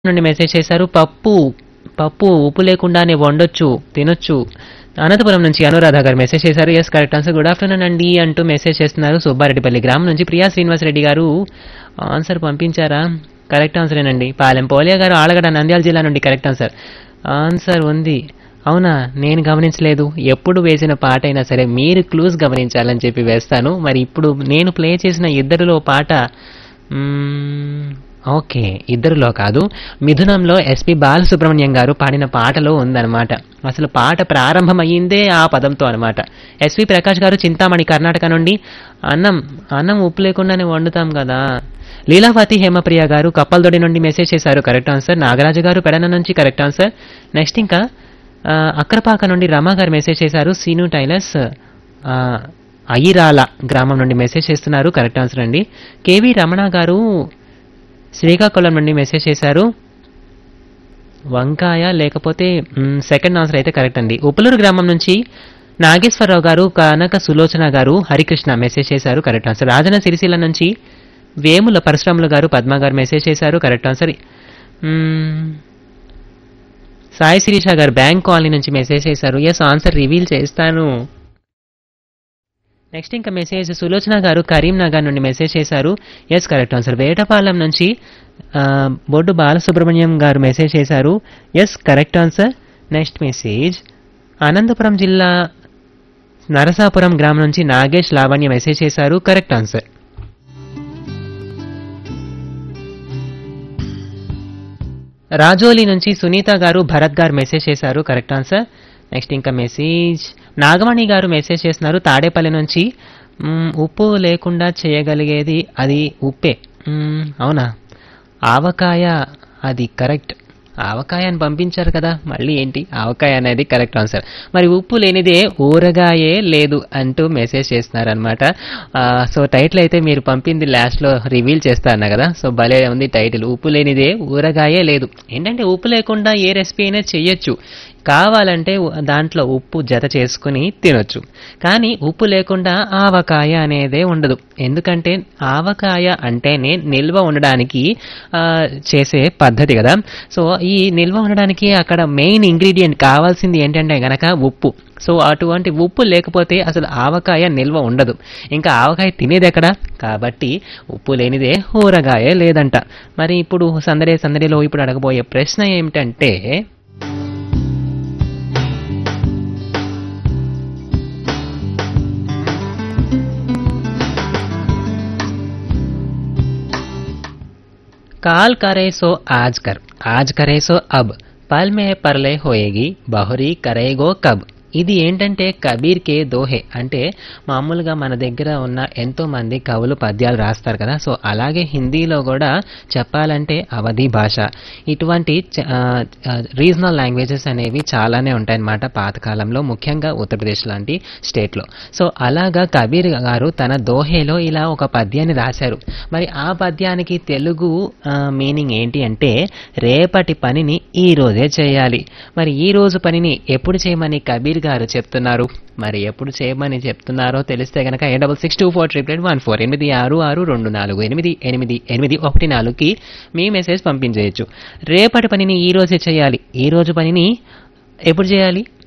నుండి మెసేజ్ చేశారు. పప్పు ఉప్పు లేకుండానే వండొచ్చు, తినొచ్చు. అనంతపురం నుంచి అనురాధ గారు మెసేజ్ చేశారు. Yes correct answer. Good afternoon అండి అంటూ మెసేజ్ చేస్తున్నారు. సుబ్బారెడ్డిపల్లి గ్రామం నుంచి ప్రియా శ్రీనివాసరెడ్డి గారు ఆన్సర్ పంపించారా? కరెక్ట్ ఆన్సరేనండి. పాలెం పోలియా గారు ఆలగడ్డ నంద్యాల జిల్లా నుండి కరెక్ట్ ఆన్సర్. ఆన్సర్ ఉంది. అవునా, నేను గమనించలేదు. ఎప్పుడు వేసిన పాట అయినా సరే మీరు క్లూస్ గమనించాలని చెప్పి వేస్తాను. మరి ఇప్పుడు నేను ప్లే చేసిన ఇద్దరిలో పాట ఓకే, ఇద్దరిలో కాదు, మిథునంలో ఎస్పి బాలసుబ్రహ్మణ్యం గారు పాడిన పాటలో ఉందన్నమాట. అసలు పాట ప్రారంభమయ్యిందే ఆ పదంతో అనమాట. ఎస్వి ప్రకాష్ గారు చింతామణి కర్ణాటక నుండి అన్నం ఉప్పు లేకుండానే వండుతాం కదా. లీలావతి హేమప్రియ గారు కప్పల్దొడి నుండి మెసేజ్ చేశారు. Correct answer. నాగరాజు గారు పెడన నుంచి కరెక్ట్ ఆన్సర్. నెక్స్ట్ ఇంకా అక్కరపాక నుండి రమా గారు మెసేజ్ చేశారు. సీను టైలర్స్ అయిరాల గ్రామం నుండి మెసేజ్ చేస్తున్నారు. కరెక్ట్ ఆన్సర్ అండి. కేవి రమణ గారు శ్రీకాకుళం నుండి మెసేజ్ చేశారు. వంకాయ లేకపోతే సెకండ్ ఆన్సర్ అయితే కరెక్ట్ అండి. ఉప్పులూరు గ్రామం నుంచి నాగేశ్వరరావు గారు కనక సులోచన గారు హరికృష్ణ మెసేజ్ చేశారు. Correct answer. రాజన సిరిసిల్ల నుంచి వేముల పరశురాములు గారు పద్మ గారు మెసేజ్ చేశారు. Correct answer. సాయి శిరీష గారు బ్యాంక్ కాలనీ నుంచి మెసేజ్ చేశారు. ఎస్ ఆన్సర్ రివీల్ చేస్తాను. నెక్స్ట్ ఇంకా మెసేజ్ సులోచన గారు కరీంనగర్ నుండి మెసేజ్ చేశారు. Yes correct answer. వేటపాలెం నుంచి బొడ్డు బాలసుబ్రహ్మణ్యం గారు మెసేజ్ చేశారు. Yes correct answer. Next message Anantapuram జిల్లా నరసాపురం గ్రామం నుంచి నాగేష్ లావణ్య మెసేజ్ చేశారు. Correct answer. రాజోలి నుంచి సునీత గారు భరత్ గారు మెసేజ్ చేశారు. Correct answer. నెక్స్ట్ ఇంకా మెసేజ్ నాగమణి గారు మెసేజ్ చేస్తున్నారు తాడేపల్లి నుంచి. ఉప్పు లేకుండా చేయగలిగేది అది ఉప్పే. అవునా, ఆవకాయ అది కరెక్ట్. ఆవకాయ అని పంపించారు కదా, మళ్ళీ ఏంటి ఆవకాయ అనేది కరెక్ట్ ఆన్సర్. మరి ఉప్పు లేనిదే ఊరగాయే లేదు అంటూ మెసేజ్ చేస్తున్నారనమాట. సో టైటిల్ అయితే మీరు పంపింది లాస్ట్లో రివీల్ చేస్తా అన్నా కదా, సో భలే ఉంది టైటిల్. ఉప్పు లేనిదే ఊరగాయే లేదు. ఏంటంటే ఉప్పు లేకుండా ఏ రెసిపీ అయినా చెయ్యొచ్చు, కావాలంటే దాంట్లో ఉప్పు జత చేసుకుని తినొచ్చు. కానీ ఉప్పు లేకుండా ఆవకాయ అనేదే ఉండదు. ఎందుకంటే ఆవకాయ అంటేనే నిల్వ ఉండడానికి చేసే పద్ధతి కదా. సో ఈ నిల్వ ఉండడానికి అక్కడ మెయిన్ ఇంగ్రీడియంట్ కావాల్సింది ఏంటంటే గనక ఉప్పు. సో అటువంటి ఉప్పు లేకపోతే అసలు ఆవకాయ నిల్వ ఉండదు. ఇంకా ఆవకాయ తినేది ఎక్కడ? కాబట్టి ఉప్పు లేనిదే ఊరగాయ లేదంట. మరి ఇప్పుడు సందడిలో ఇప్పుడు అడగబోయే ప్రశ్న ఏమిటంటే, काल करे सो आज करे सो अब, पल में परले होएगी, बहुरी करेगो कब. ఇది ఏంటంటే కబీర్ కే దోహే. అంటే మామూలుగా మన దగ్గర ఉన్న ఎంతో మంది కవులు పద్యాలు రాస్తారు కదా, సో అలాగే హిందీలో కూడా చెప్పాలంటే అవధి భాష, ఇటువంటి రీజనల్ లాంగ్వేజెస్ అనేవి చాలానే ఉంటాయన్నమాట పాతకాలంలో, ముఖ్యంగా ఉత్తరప్రదేశ్ లాంటి స్టేట్లో. సో అలాగా కబీర్ గారు తన దోహేలో ఇలా ఒక పద్యాన్ని రాశారు. మరి ఆ పద్యానికి తెలుగు మీనింగ్ ఏంటి అంటే, రేపటి పనిని ఈ రోజే చేయాలి. మరి ఈ రోజు పనిని ఎప్పుడు చేయమని కబీర్ గారు చెప్తున్నారు. మరి ఎప్పుడు చేయమని చెప్తున్నారో తెలిస్తే గనక 86624381 8662248814కి మీ మెసేజ్ పంపించేయచ్చు. రేపటి పనిని ఈ రోజే చేయాలి. ఈ రోజు పనిని ఎప్పుడు చేయాలి?